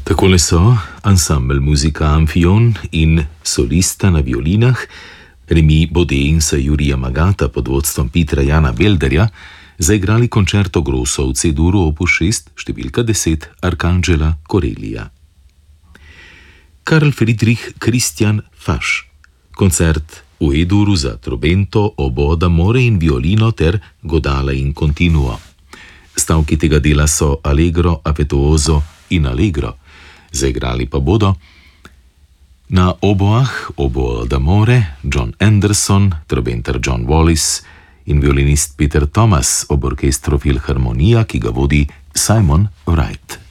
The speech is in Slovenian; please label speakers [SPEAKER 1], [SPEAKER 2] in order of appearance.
[SPEAKER 1] Takole so ansambel Muzika Amfion in solista na violinah Remi Baudet in Jurija Magata pod vodstvom Petra Jana Belderja zaigrali koncerto grosso v C-duru opus 6, številka 10 Arcangela Corellia. Karl Friedrich Christian Fasch, koncert v E-duru za trobento, oboe d'amore in violino ter godala in continuo. Stavki tega dela so allegro, apetuoso in allegro. Zaigrali pa bodo na oboah oboe d'amore John Anderson, trobenter John Wallis in violinist Peter Thomas ob orkestru Filharmonija, ki ga vodi Simon Wright.